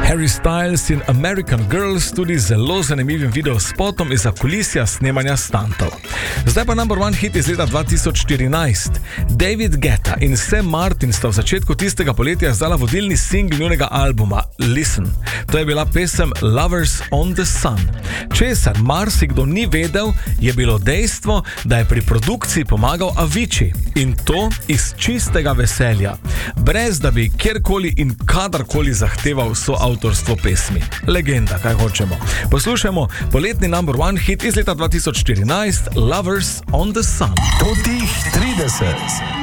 Harry Styles in American Girls tudi zelo zanimivim videospotom iz zakulisja snemanja stuntov. Zdaj pa number one hit iz leta 2014. David Guetta in Sam Martin sta v začetku tistega poletja izdala vodilni singl njunega albuma Listen. To je bila pesem Lovers on the Sun. Česar marsikdo ni vedel, je bilo dejstvo, da je pri produkciji pomagal Avicii. In to iz čistega veselja. Brez da bi kjerkoli in kadarkoli zahteval soavtorstvo pesmi. Legenda, kaj hočemo. Poslušajmo poletni number one hit iz leta 2014, Lovers on the Sun. Totih 30.